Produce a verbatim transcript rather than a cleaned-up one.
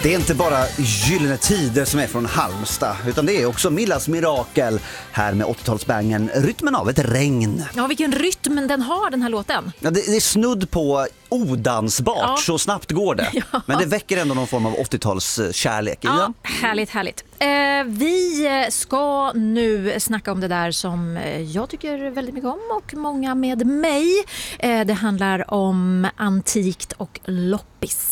Det är inte bara Gyllene Tider som är från Halmstad, utan det är också Millas Mirakel här med åttiotalsbangen Rytmen av ett regn. Ja, vilken rytm den har, den här låten. Ja, det, det är snudd på odansbart, ja. Så snabbt går det. Ja. Men det väcker ändå någon form av åttiotals kärlek. Ja, ja. Härligt, härligt. Eh, vi ska nu snacka om det där som jag tycker väldigt mycket om och många med mig. Eh, det handlar om antikt och loppis.